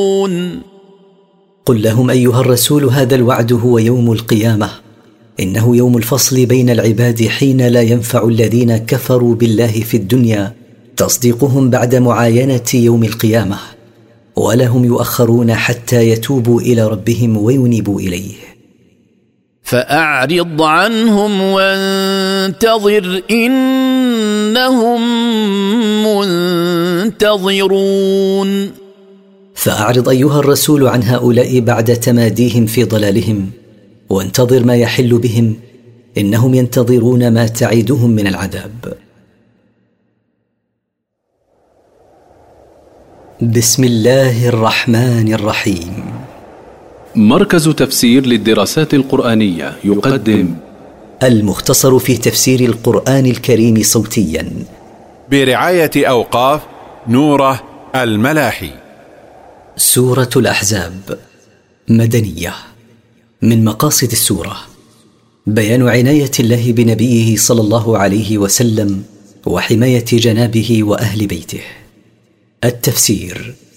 قل لهم أيها الرسول هذا الوعد هو يوم القيامة، إنه يوم الفصل بين العباد حين لا ينفع الذين كفروا بالله في الدنيا تصديقهم بعد معاينة يوم القيامة، ولا هم يؤخرون حتى يتوبوا إلى ربهم وينيبوا إليه. فأعرض عنهم وانتظر إنهم منتظرون. فأعرض أيها الرسول عن هؤلاء بعد تماديهم في ضلالهم، وانتظر ما يحل بهم، إنهم ينتظرون ما تعيدهم من العذاب. بسم الله الرحمن الرحيم. مركز تفسير للدراسات القرآنية يقدم المختصر في تفسير القرآن الكريم صوتيا برعاية أوقاف نوره الملاحي. سورة الأحزاب مدنية. من مقاصد السورة بيان عناية الله بنبيه صلى الله عليه وسلم وحماية جنابه وأهل بيته. التفسير